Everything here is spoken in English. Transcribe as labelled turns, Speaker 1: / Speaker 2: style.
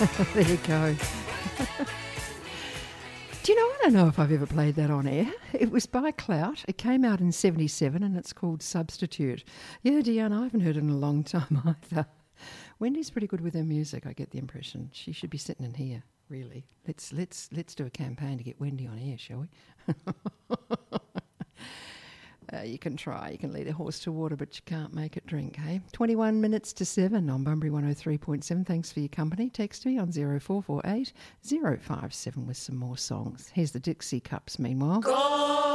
Speaker 1: There you go. Do you know, I don't know if I've ever played that on air. It was by Clout. It came out in 77 and it's called Substitute. Yeah, Deanne, I haven't heard it in a long time either. Wendy's pretty good with her music, I get the impression. She should be sitting in here, really. Let's do a campaign to get Wendy on air, shall we? You can try. You can lead a horse to water, but you can't make it drink, hey? 21 minutes to 7 on Bunbury 103.7. Thanks for your company. Text me on 0448 057 with some more songs. Here's the Dixie Cups, meanwhile. Go!